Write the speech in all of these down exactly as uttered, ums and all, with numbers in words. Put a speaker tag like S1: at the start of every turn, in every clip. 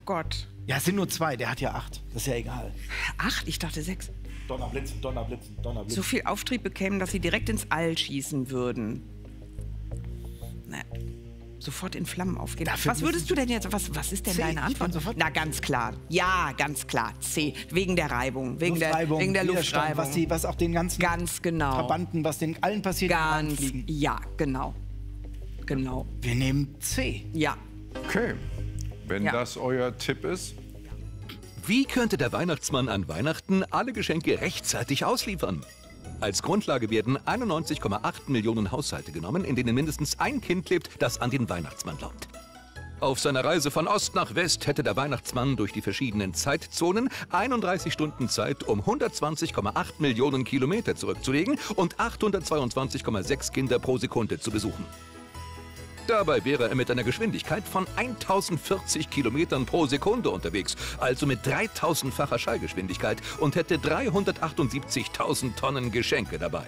S1: Gott.
S2: Ja, es sind nur zwei, der hat ja acht. Das ist ja egal.
S1: Acht? Ich dachte sechs.
S2: Donnerblitzen, Donnerblitzen, Donnerblitzen.
S1: So viel Auftrieb bekämen, dass sie direkt ins All schießen würden. Ne. Sofort in Flammen aufgehen.
S2: Dafür
S1: Was würdest du denn jetzt, was, was ist denn
S2: C,
S1: deine
S2: ich bin
S1: Antwort?
S2: sofort-
S1: Na, ganz klar. Ja, ganz klar. C. Wegen der Reibung. Wegen der, wegen der
S2: Widerstand,
S1: Luftreibung.
S2: Was, die, was auch den ganzen
S1: Ganz genau.
S2: Trabanten, was den allen passiert, die
S1: Ganz,
S2: fliegen.
S1: ja, genau. Genau.
S2: Wir nehmen C.
S1: Ja.
S3: Okay, wenn
S1: Ja.
S3: das euer Tipp ist.
S4: Wie könnte der Weihnachtsmann an Weihnachten alle Geschenke rechtzeitig ausliefern? Als Grundlage werden einundneunzig Komma acht Millionen Haushalte genommen, in denen mindestens ein Kind lebt, das an den Weihnachtsmann glaubt. Auf seiner Reise von Ost nach West hätte der Weihnachtsmann durch die verschiedenen Zeitzonen einunddreißig Stunden Zeit, um hundertzwanzig Komma acht Millionen Kilometer zurückzulegen und achthundertzweiundzwanzig Komma sechs Kinder pro Sekunde zu besuchen. Dabei wäre er mit einer Geschwindigkeit von tausendvierzig Kilometern pro Sekunde unterwegs, also mit dreitausendfacher Schallgeschwindigkeit und hätte dreihundertachtundsiebzigtausend Tonnen Geschenke dabei.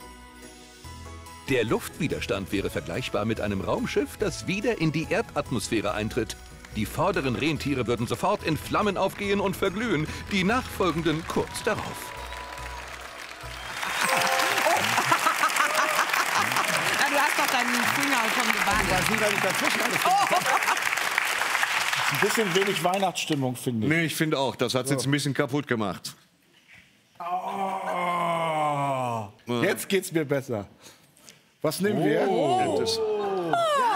S4: Der Luftwiderstand wäre vergleichbar mit einem Raumschiff, das wieder in die Erdatmosphäre eintritt. Die vorderen Rentiere würden sofort in Flammen aufgehen und verglühen, die nachfolgenden kurz darauf.
S1: Na, du hast doch deinen Finger schon gebadet.
S2: Da sind wir nicht dazwischen. Oh. Ein bisschen wenig Weihnachtsstimmung, finde ich.
S5: Nee, ich finde auch. Das hat es jetzt ein bisschen kaputt gemacht.
S2: Oh. Jetzt geht's mir besser. Was nehmen wir?
S5: Oh. Das,